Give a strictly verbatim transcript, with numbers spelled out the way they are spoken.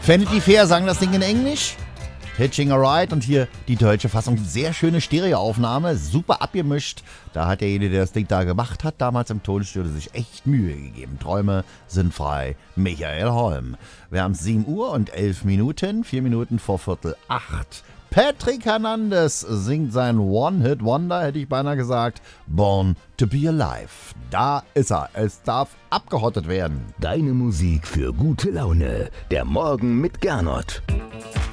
Vanity Fair sang das Ding in Englisch. Hitching a Ride und hier die deutsche Fassung. Sehr schöne Stereoaufnahme, super abgemischt. Da hat derjenige, der das Ding da gemacht hat, damals im Tonstudio sich echt Mühe gegeben. Träume sind frei. Michael Holm. Wir haben sieben Uhr und elf Minuten, vier Minuten vor Viertel acht. Patrick Hernandez singt sein One-Hit-Wonder, hätte ich beinahe gesagt. Born to be Alive. Da ist er. Es darf abgehottet werden. Deine Musik für gute Laune. Der Morgen mit Gernot.